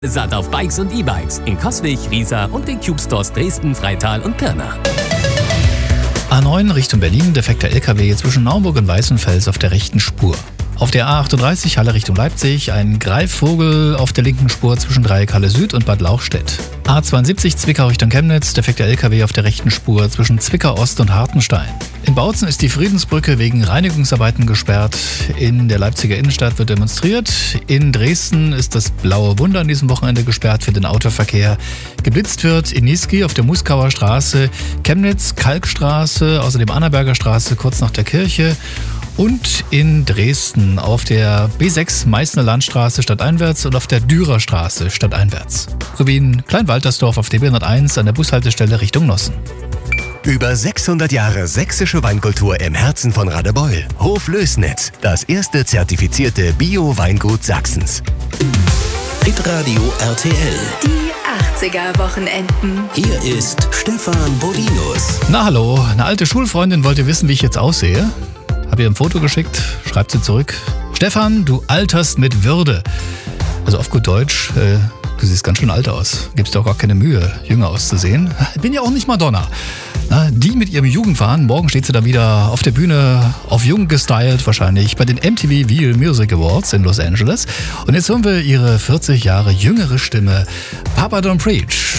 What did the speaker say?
Satt auf Bikes und E-Bikes in Coswig, Riesa und den Cube Stores Dresden, Freital und Pirna. A9 Richtung Berlin, defekter LKW zwischen Naumburg und Weißenfels auf der rechten Spur. Auf der A38 Halle Richtung Leipzig ein Greifvogel auf der linken Spur zwischen Dreieck Halle Süd und Bad Lauchstädt. A72 Zwickau Richtung Chemnitz, defekter LKW auf der rechten Spur zwischen Zwickau Ost und Hartenstein. In Bautzen ist die Friedensbrücke wegen Reinigungsarbeiten gesperrt. In der Leipziger Innenstadt wird demonstriert. In Dresden ist das Blaue Wunder an diesem Wochenende gesperrt für den Autoverkehr. Geblitzt wird in Niesky auf der Muskauer Straße, Chemnitz, Kalkstraße, außerdem Annaberger Straße kurz nach der Kirche. Und in Dresden auf der B6 Meißner Landstraße stadteinwärts und auf der Dürerstraße stadteinwärts. Sowie in Kleinwaltersdorf auf der B101 an der Bushaltestelle Richtung Nossen. Über 600 Jahre sächsische Weinkultur im Herzen von Radebeul. Hof Lößnitz, das erste zertifizierte Bio-Weingut Sachsens. Hitradio RTL. Die 80er-Wochenenden. Hier ist Stefan Bodinus. Na hallo, eine alte Schulfreundin wollte wissen, wie ich jetzt aussehe. Hab ihr ein Foto geschickt, schreibt sie zurück. Stefan, du alterst mit Würde. Also auf gut Deutsch, du siehst ganz schön alt aus. Gibst dir auch gar keine Mühe, jünger auszusehen. Bin ja auch nicht Madonna. Na, die mit ihrem Jugendwahn, morgen steht sie da wieder auf der Bühne, auf jung gestylt wahrscheinlich, bei den MTV Video Music Awards in Los Angeles. Und jetzt hören wir ihre 40 Jahre jüngere Stimme, Papa Don't Preach.